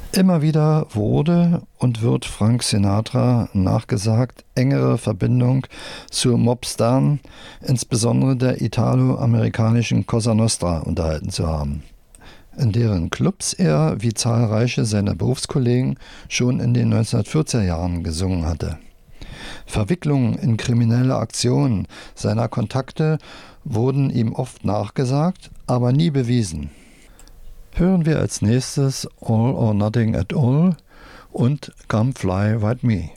Immer wieder wurde und wird Frank Sinatra nachgesagt, engere Verbindung zur Mobstern, insbesondere der italo-amerikanischen Cosa Nostra, unterhalten zu haben, in deren Clubs er, wie zahlreiche seiner Berufskollegen, schon in den 1940er Jahren gesungen hatte. Verwicklungen in kriminelle Aktionen seiner Kontakte wurden ihm oft nachgesagt, aber nie bewiesen. Hören wir als nächstes All or Nothing at All und Come Fly With Me.